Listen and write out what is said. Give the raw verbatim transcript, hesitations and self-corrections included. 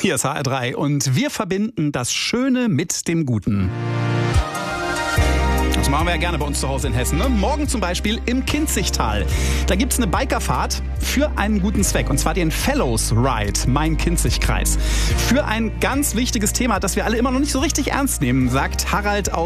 Hier ist H R drei und wir verbinden das Schöne mit dem Guten. Das machen wir ja gerne bei uns zu Hause in Hessen. Ne? Morgen zum Beispiel im Kinzigtal. Da gibt es eine Bikerfahrt für einen guten Zweck. Und zwar den Fellows Ride, Main-Kinzig-Kreis. Für ein ganz wichtiges Thema, das wir alle immer noch nicht so richtig ernst nehmen, sagt Harald aus